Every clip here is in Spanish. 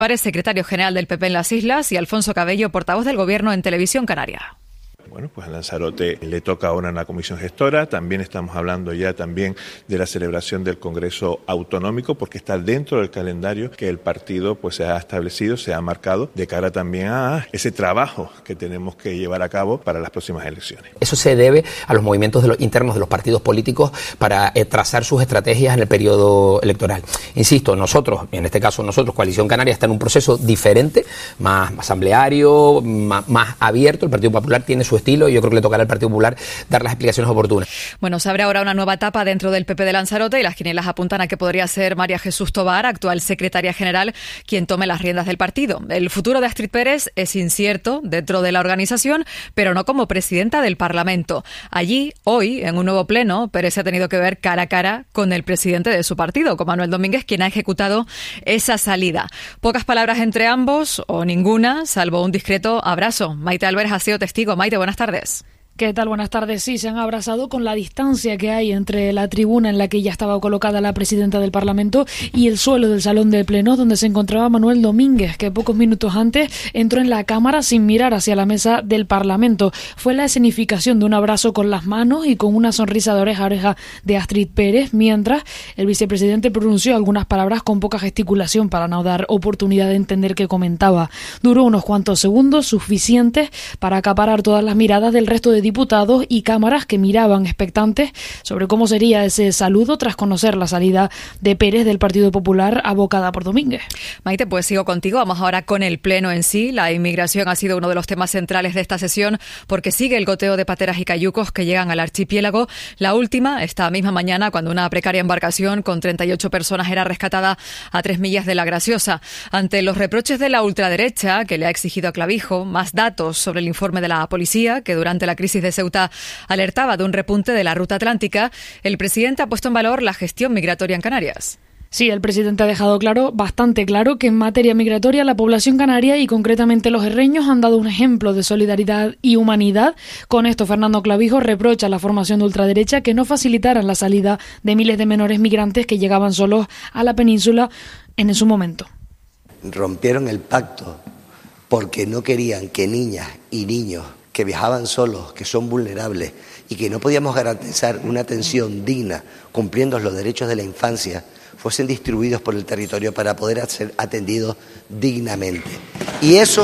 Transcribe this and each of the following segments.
Secretario general del PP en las Islas, y Alfonso Cabello, portavoz del Gobierno en Televisión Canaria. Bueno, pues a Lanzarote le toca ahora una comisión gestora. También estamos hablando ya también de la celebración del Congreso Autonómico, porque está dentro del calendario que el partido pues se ha establecido, se ha marcado de cara también a ese trabajo que tenemos que llevar a cabo para las próximas elecciones. Eso se debe a los movimientos internos de los partidos políticos para trazar sus estrategias en el periodo electoral. Insisto, nosotros, Coalición Canaria, está en un proceso diferente, más asambleario, más abierto. El Partido Popular tiene su estilo y yo creo que le tocará al Partido Popular dar las explicaciones oportunas. Bueno, se abre ahora una nueva etapa dentro del PP de Lanzarote y las quinielas apuntan a que podría ser María Jesús Tobar, actual secretaria general, quien tome las riendas del partido. El futuro de Astrid Pérez es incierto dentro de la organización, pero no como presidenta del Parlamento. Allí, hoy, en un nuevo pleno, Pérez se ha tenido que ver cara a cara con el presidente de su partido, con Manuel Domínguez, quien ha ejecutado esa salida. Pocas palabras entre ambos, o ninguna, salvo un discreto abrazo. Maite Álvarez ha sido testigo. Maite, buenas tardes. ¿Qué tal? Buenas tardes. Sí, se han abrazado con la distancia que hay entre la tribuna en la que ya estaba colocada la presidenta del Parlamento y el suelo del salón de plenos donde se encontraba Manuel Domínguez, que pocos minutos antes entró en la Cámara sin mirar hacia la mesa del Parlamento. Fue la escenificación de un abrazo con las manos y con una sonrisa de oreja a oreja de Astrid Pérez, mientras el vicepresidente pronunció algunas palabras con poca gesticulación para no dar oportunidad de entender qué comentaba. Duró unos cuantos segundos, suficientes para acaparar todas las miradas del resto de diputados y cámaras que miraban expectantes sobre cómo sería ese saludo tras conocer la salida de Pérez del Partido Popular abocada por Domínguez. Maite, pues sigo contigo. Vamos ahora con el pleno en sí. La inmigración ha sido uno de los temas centrales de esta sesión porque sigue el goteo de pateras y cayucos que llegan al archipiélago. La última, esta misma mañana, cuando una precaria embarcación con 38 personas era rescatada a 3 millas de La Graciosa. Ante los reproches de la ultraderecha, que le ha exigido a Clavijo más datos sobre el informe de la policía, que durante la crisis de Ceuta alertaba de un repunte de la ruta atlántica, el presidente ha puesto en valor la gestión migratoria en Canarias. Sí, el presidente ha dejado claro, bastante claro, que en materia migratoria la población canaria y concretamente los herreños han dado un ejemplo de solidaridad y humanidad. Con esto, Fernando Clavijo reprocha a la formación de ultraderecha que no facilitaran la salida de miles de menores migrantes que llegaban solos a la península en su momento. Rompieron el pacto porque no querían que niñas y niños que viajaban solos, que son vulnerables y que no podíamos garantizar una atención digna, cumpliendo los derechos de la infancia, fuesen distribuidos por el territorio para poder ser atendidos dignamente. Y eso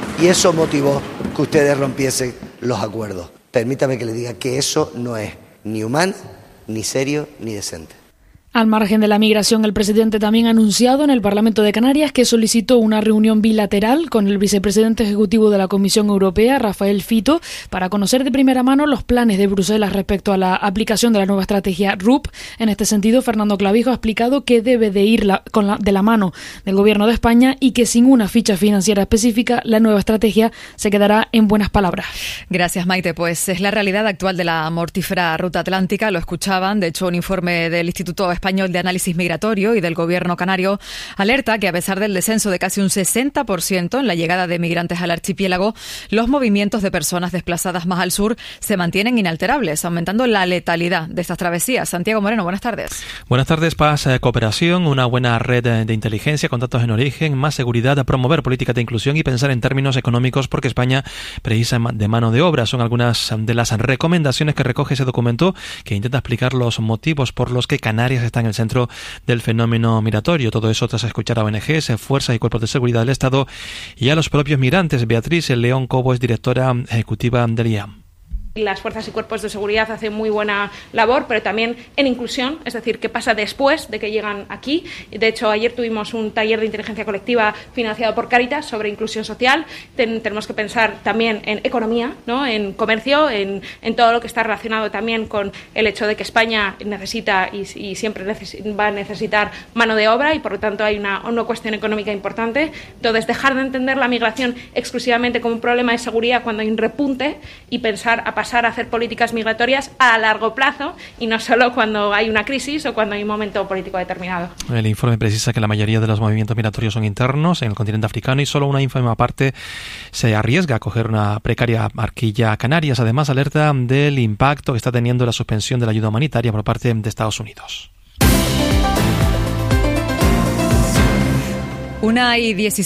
motivó que ustedes rompiesen los acuerdos. Permítame que le diga que eso no es ni humano, ni serio, ni decente. Al margen de la migración, el presidente también ha anunciado en el Parlamento de Canarias que solicitó una reunión bilateral con el vicepresidente ejecutivo de la Comisión Europea, Rafael Fito, para conocer de primera mano los planes de Bruselas respecto a la aplicación de la nueva estrategia RUP. En este sentido, Fernando Clavijo ha explicado que debe de ir de la mano del Gobierno de España y que sin una ficha financiera específica, la nueva estrategia se quedará en buenas palabras. Gracias, Maite. Pues es la realidad actual de la mortífera ruta atlántica. Lo escuchaban. De hecho, un informe del Instituto Español de Análisis Migratorio y del Gobierno canario alerta que a pesar del descenso de casi un 60% en la llegada de migrantes al archipiélago, los movimientos de personas desplazadas más al sur se mantienen inalterables, aumentando la letalidad de estas travesías. Santiago Moreno, buenas tardes. Buenas tardes. Paz, cooperación, una buena red de inteligencia, contactos en origen, más seguridad, promover políticas de inclusión y pensar en términos económicos porque España precisa de mano de obra. Son algunas de las recomendaciones que recoge ese documento que intenta explicar los motivos por los que Canarias está en el centro del fenómeno migratorio. Todo eso tras escuchar a ONGs, fuerzas y cuerpos de seguridad del Estado y a los propios migrantes. Beatriz León Cobo es directora ejecutiva del IAM. Las fuerzas y cuerpos de seguridad hacen muy buena labor, pero también en inclusión, es decir, qué pasa después de que llegan aquí. De hecho, ayer tuvimos un taller de inteligencia colectiva financiado por Cáritas sobre inclusión social. Tenemos que pensar también en economía, ¿no? En comercio, en todo lo que está relacionado también con el hecho de que España necesita y siempre va a necesitar mano de obra y, por lo tanto, hay una cuestión económica importante. Entonces, dejar de entender la migración exclusivamente como un problema de seguridad cuando hay un repunte y pensar a pasar a hacer políticas migratorias a largo plazo y no solo cuando hay una crisis o cuando hay un momento político determinado. El informe precisa que la mayoría de los movimientos migratorios son internos en el continente africano y solo una ínfima parte se arriesga a coger una precaria barquilla a Canarias. Además, alerta del impacto que está teniendo la suspensión de la ayuda humanitaria por parte de Estados Unidos. 1:17.